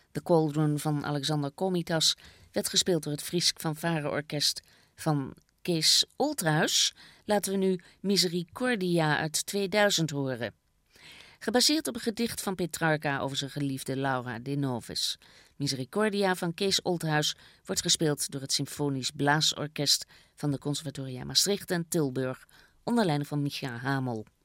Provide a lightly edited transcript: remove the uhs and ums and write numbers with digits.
The Cauldron van Alexander Komitas werd gespeeld door het Fries Fanfare-orkest van Kees Olthuis. Laten we nu Misericordia uit 2000 horen. Gebaseerd op een gedicht van Petrarca over zijn geliefde Laura de Noves. Misericordia van Kees Olthuis wordt gespeeld door het Symfonisch Blaasorkest van de Conservatoria Maastricht en Tilburg onder leiding van Micha Hamel.